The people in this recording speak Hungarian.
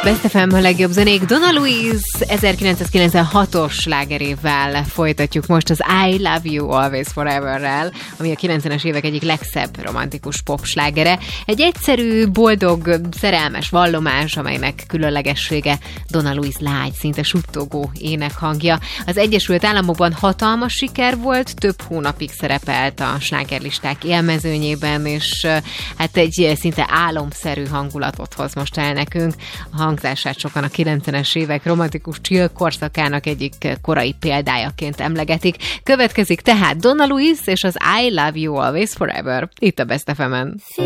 Best FM a legjobb zenék. Donna Louise 1996-os slágerével folytatjuk most az I Love You Always Forever-rel, ami a 90-es évek egyik legszebb romantikus pop slágere. Egy egyszerű, boldog, szerelmes vallomás, amelynek különlegessége Donna Louise lágy, szinte suttogó énekhangja. Az Egyesült Államokban hatalmas siker volt, több hónapig szerepelt a slágerlisták élmezőnyében, és hát egy szinte álomszerű hangulatot hoz most el nekünk. A hangzását sokan a 90-es évek romantikus chill korszakának egyik korai példájaként emlegetik. Következik tehát Donna Louise és az I Love You Always Forever itt a Best FM-en.